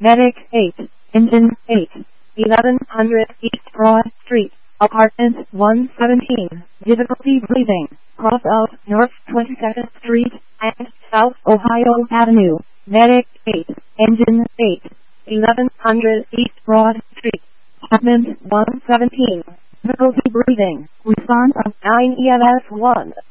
Medic 8, Engine 8, 1100 East Broad Street, Apartment 117, difficulty breathing, cross out North 22nd Street and South Ohio Avenue. Medic 8, Engine 8, 1100 East Broad Street, Apartment 117, difficulty breathing, response of 9 EMS 1.